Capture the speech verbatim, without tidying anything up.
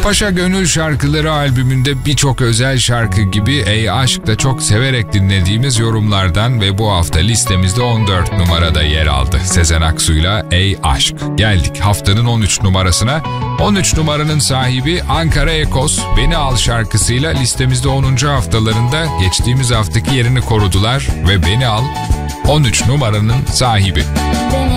Paşa Gönül Şarkıları albümünde birçok özel şarkı gibi Ey Aşk da çok severek dinlediğimiz yorumlardan ve bu hafta listemizde on dört numarada yer aldı. Sezen Aksu'yla Ey Aşk. Geldik haftanın on üç numarasına. on üç numaranın sahibi Ankara Ekos, Beni Al şarkısıyla listemizde onuncu haftalarında geçtiğimiz haftaki yerini korudular ve Beni Al on üç numaranın sahibi. Beni